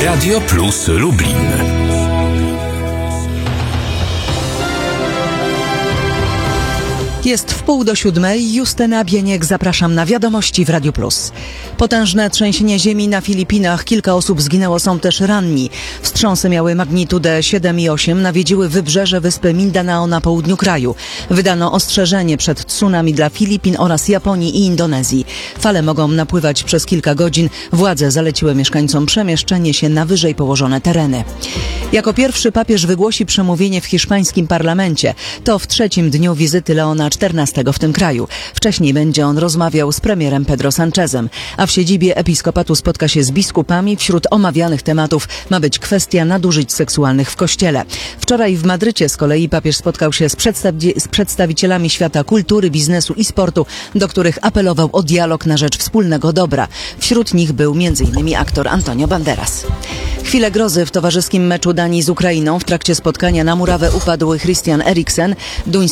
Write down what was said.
Radio Plus Lublin. Jest 6:30. Justyna Bieniek, zapraszam na wiadomości w Radiu Plus. Potężne trzęsienie ziemi na Filipinach. Kilka osób zginęło, są też ranni. Wstrząsy miały magnitudę 7 i 8, nawiedziły wybrzeże wyspy Mindanao na południu kraju. Wydano ostrzeżenie przed tsunami dla Filipin oraz Japonii i Indonezji. Fale mogą napływać przez kilka godzin. Władze zaleciły mieszkańcom przemieszczenie się na wyżej położone tereny. Jako pierwszy papież wygłosi przemówienie w hiszpańskim parlamencie. To w trzecim dniu wizyty Leona XIV w tym kraju. Wcześniej będzie on rozmawiał z premierem Pedro Sanchezem, a w siedzibie episkopatu spotka się z biskupami. Wśród omawianych tematów ma być kwestia nadużyć seksualnych w Kościele. Wczoraj w Madrycie z kolei papież spotkał się z przedstawicielami świata kultury, biznesu i sportu, do których apelował o dialog na rzecz wspólnego dobra. Wśród nich był m.in. aktor Antonio Banderas. Chwilę grozy w towarzyskim meczu Danii z Ukrainą. W trakcie spotkania na murawę upadł Christian Eriksen.